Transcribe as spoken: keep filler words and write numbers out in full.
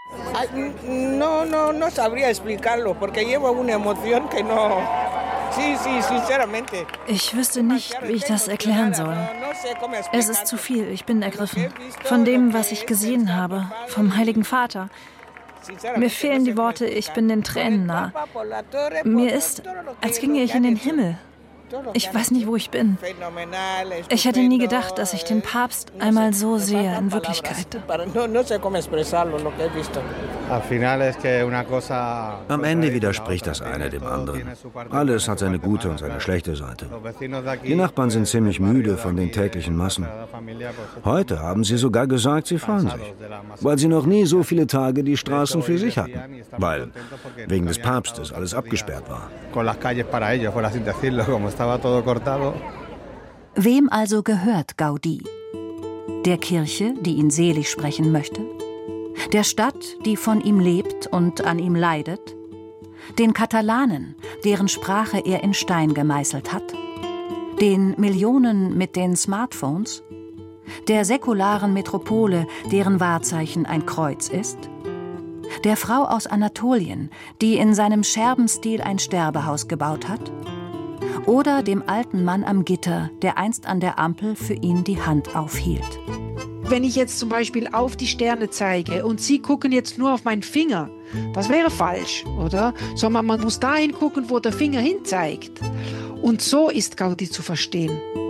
No, no, no sabría explicarlo, porque llevo una emoción que no. Sí, sí, sinceramente. Ich wüsste nicht, wie ich das erklären soll. Es ist zu viel, ich bin ergriffen. Von dem, was ich gesehen habe, vom Heiligen Vater. Mir fehlen die Worte, ich bin den Tränen nah. Mir ist, als ginge ich in den Himmel. Ich weiß nicht, wo ich bin. Ich hätte nie gedacht, dass ich den Papst einmal so sehe in Wirklichkeit. Am Ende widerspricht das eine dem anderen. Alles hat seine gute und seine schlechte Seite. Die Nachbarn sind ziemlich müde von den täglichen Massen. Heute haben sie sogar gesagt, sie freuen sich, weil sie noch nie so viele Tage die Straßen für sich hatten, weil wegen des Papstes alles abgesperrt war. Wem also gehört Gaudí? Der Kirche, die ihn selig sprechen möchte? Der Stadt, die von ihm lebt und an ihm leidet? Den Katalanen, deren Sprache er in Stein gemeißelt hat? Den Millionen mit den Smartphones? Der säkularen Metropole, deren Wahrzeichen ein Kreuz ist? Der Frau aus Anatolien, die in seinem Scherbenstil ein Sterbehaus gebaut hat? Oder dem alten Mann am Gitter, der einst an der Ampel für ihn die Hand aufhielt? Wenn ich jetzt zum Beispiel auf die Sterne zeige und Sie gucken jetzt nur auf meinen Finger, das wäre falsch, oder? Sondern man muss dahin gucken, wo der Finger hin zeigt. Und so ist Gaudí zu verstehen.